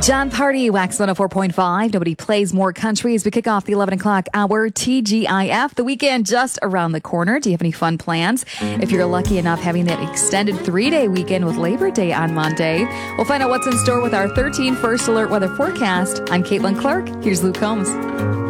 John Party, Wax 104.5. Nobody plays more country as we kick off the 11 o'clock hour. TGIF, the weekend just around the corner. Do you have any fun plans? If you're lucky enough having that extended 3-day weekend with Labor Day on Monday, we'll find out what's in store with our 13 First Alert weather forecast. I'm Caitlin Clark. Here's Luke Combs.